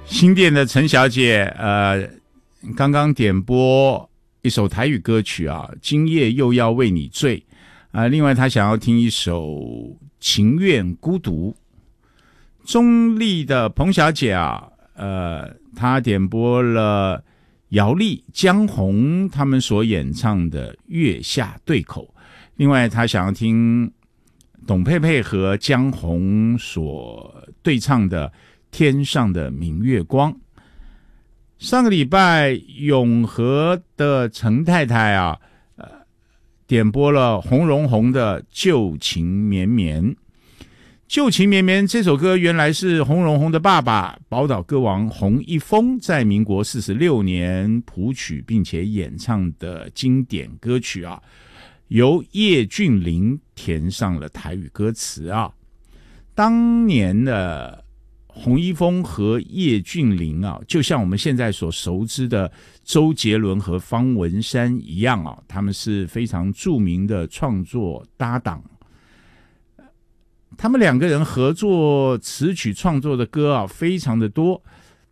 新店的陈小姐，刚刚点播一首台语歌曲啊，今夜又要为你醉另外她想要听一首情愿孤独。中立的彭小姐啊，她点播了姚丽、江红他们所演唱的《月下对口》，另外她想要听董佩佩和江红所对唱的天上的明月光。上个礼拜永和的陈太太啊，点播了洪荣宏的旧情绵绵。旧情绵绵这首歌原来是洪荣宏的爸爸宝岛歌王洪一峰在民国46年谱曲并且演唱的经典歌曲啊，由叶俊麟填上了台语歌词啊。当年的洪一峰和叶俊麟啊，就像我们现在所熟知的周杰伦和方文山一样啊，他们是非常著名的创作搭档。他们两个人合作词曲创作的歌啊，非常的多。